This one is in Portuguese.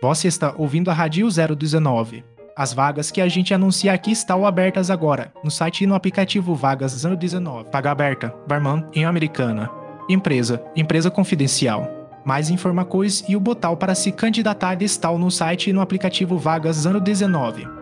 Você está ouvindo a Rádio 019. As vagas que a gente anuncia aqui estão abertas agora, no site e no aplicativo Vagas 019. Vaga aberta, barman em Americana. Empresa confidencial. Mais informações e o botão para se candidatar estão no site e no aplicativo Vagas 019.